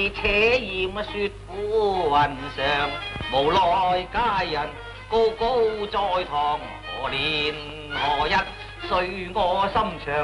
且嫌雪苦雲上，無奈佳人高高在堂，可憐何日遂我心腸。